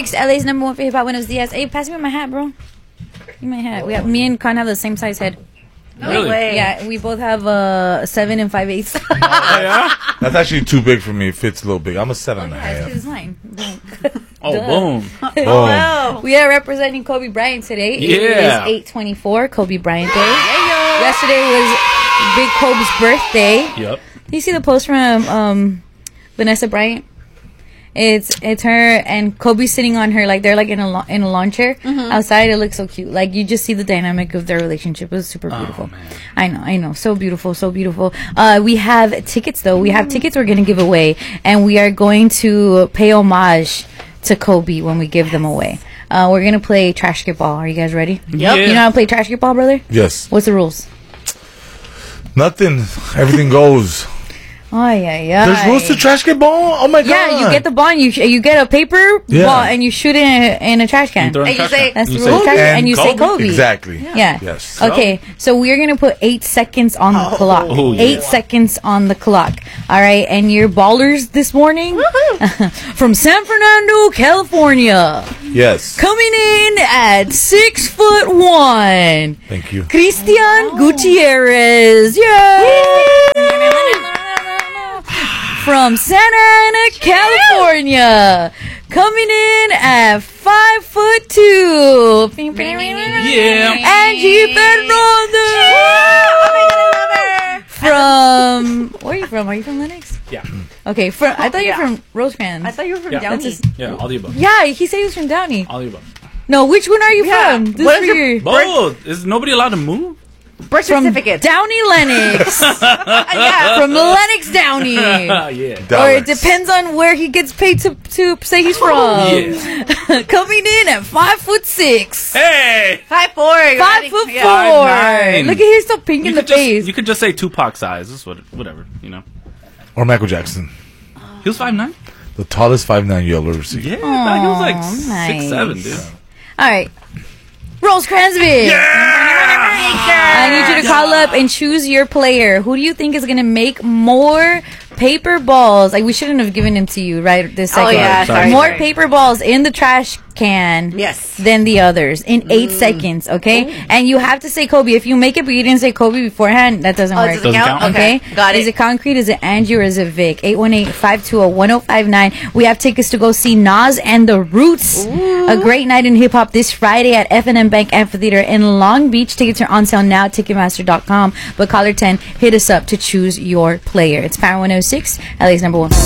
106, LA's number one for hip hop. Buenos dias. Hey, pass me my hat, bro. Give me my hat. Me and Con have the same size head. Really? Yeah, we both have 7 and 5/8. Yeah? That's actually too big for me. It fits a little big. I'm a 7 and a Yeah, half. it's mine. Oh, boom. Boom. We are representing Kobe Bryant today. Yeah. It is 8/24, Kobe Bryant Day. Yesterday was Big Kobe's birthday. Yep. You see the post from Vanessa Bryant? It's her and Kobe sitting on her, like they're like in a lawn chair outside. It looks so cute. Like you just see the dynamic of their relationship. It was super beautiful. I know, so beautiful, so beautiful. We have tickets though. We have tickets we're gonna give away, and we are going to pay homage to Kobe when we give them away. We're gonna play Trash Get Ball. Are you guys ready? Yep. Yeah. You know how to play Trash Get Ball, brother? Yes. What's the rules? Nothing. Everything goes. There's rules to trash get ball? Oh my god. Yeah, you get the ball and you get a paper ball and you shoot it in a trash can. throw it in And you the trash say can. that's You the say rule. Kobe. And you say Kobe. Exactly. Yeah. Yes. Okay, so we're gonna put 8 seconds on the clock. Oh, yeah. 8 seconds on the clock. All right, and your ballers this morning from San Fernando, California, Yes. coming in at 6'1". Thank you. Christian Gutierrez. From Santa Ana, California, coming in at 5'2". Yeah. Angie Fernandez. From where are you from? Are you from Lennox? Yeah. Okay, I thought you were from Rosecrans. I thought you were from Yeah. Downey. Yeah, all the above. Yeah, he said he was from Downey. All the above. No, which one are you Yeah. from? This What for is your- your Both. Is nobody allowed to move? Birth from certificate. Downey Lennox. Yeah. From Lennox Downey. Yeah. Or it depends on where he gets paid to say he's from. Yeah. Coming in at 5'6". Hey! 5'4". 5'4". 5'9". Look at he's so pink in the face. You could just say Tupac size. This is whatever, you know. Or Michael Jackson. He was 5'9". The tallest 5'9" you'll ever see. Yeah, he was like nice. 6'7", dude. All right. Rose Cransby. I need you to call up and choose your player. Who do you think is going to make more paper balls? Like, we shouldn't have given them to you right this second. Oh, yeah. Sorry. More paper balls in the trash can Yes. than the others in 8 seconds, okay? And you have to say Kobe. If you make it but you didn't say Kobe beforehand, that doesn't Oh, work. it doesn't count? Okay. Got it. Is it concrete? Is it Angie or is it Vic? 818-520-1059. We have tickets to go see Nas and the Roots. A great night in hip hop this Friday at F&M Bank Amphitheater in Long Beach. Tickets are on sale now at Ticketmaster.com. But caller 10, hit us up to choose your player. It's Power 106, LA's number one.